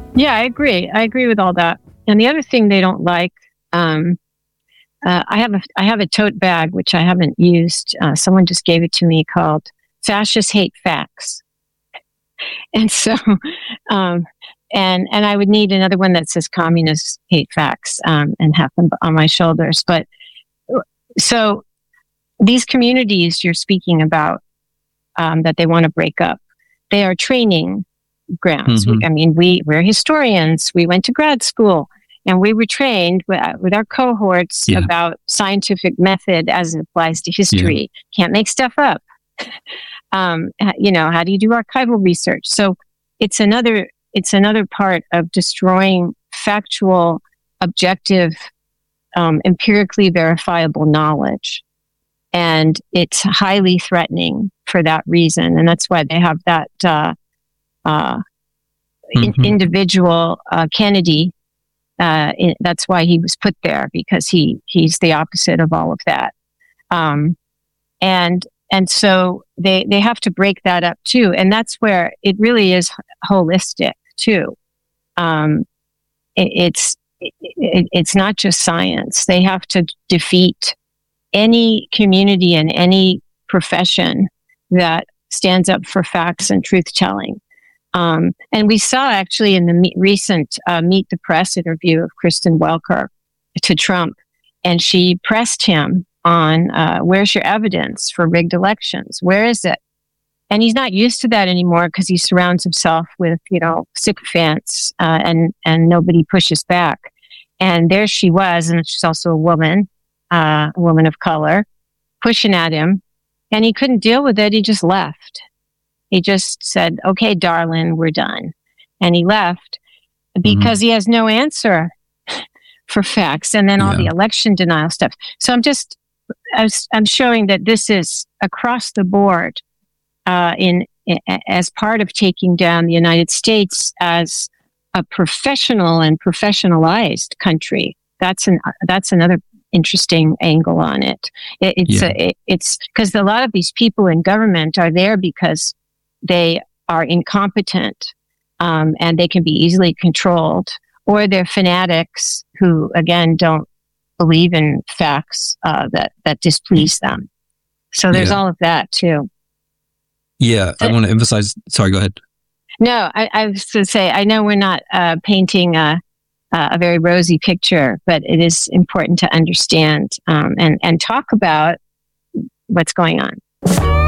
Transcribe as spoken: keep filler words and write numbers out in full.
Yeah, I agree. I agree with all that. And the other thing they don't like, um, uh, I have a I have a tote bag which I haven't used. Uh, someone just gave it to me called "Fascists Hate Facts," and so, um, and and I would need another one that says "Communists Hate Facts" um, and have them on my shoulders. But so these communities you're speaking about um, that they want to break up, they are training grounds. Mm-hmm. We, I mean, we, we're historians. We went to grad school and we were trained with, with our cohorts Yeah. about scientific method as it applies to history. Yeah. Can't make stuff up. um, you know, how do you do archival research? So it's another, it's another part of destroying factual, objective, um, empirically verifiable knowledge. And it's highly threatening for that reason. And that's why they have that, uh, Uh, mm-hmm. in, individual uh, Kennedy. Uh, in, that's why he was put there, because he he's the opposite of all of that. Um, and and so they they have to break that up too, and that's where it really is holistic too. Um, it, it's it, it's not just science. They have to defeat any community and any profession that stands up for facts and truth telling. Um, and we saw actually in the me- recent uh, Meet the Press interview of Kristen Welker to Trump, and she pressed him on, uh, where's your evidence for rigged elections? Where is it? And he's not used to that anymore because he surrounds himself with, you know, sycophants uh, and, and nobody pushes back. And there she was, and she's also a woman, uh, a woman of color, pushing at him, and he couldn't deal with it. He just left. He just said, okay, darling, we're done. And he left because mm-hmm. he has no answer for facts. And then all yeah. the election denial stuff. So I'm just, I'm showing that this is across the board uh, in, in as part of taking down the United States as a professional and professionalized country. That's an, that's another interesting angle on it. it it's, yeah. a, it, it's because a lot of these people in government are there because they are incompetent um, and they can be easily controlled, or they're fanatics who, again, don't believe in facts uh, that, that displease them. So there's yeah. all of that, too. Yeah, I want to emphasize... Sorry, go ahead. No, I, I was going to say, I know we're not uh, painting a, a very rosy picture, but it is important to understand um, and, and talk about what's going on.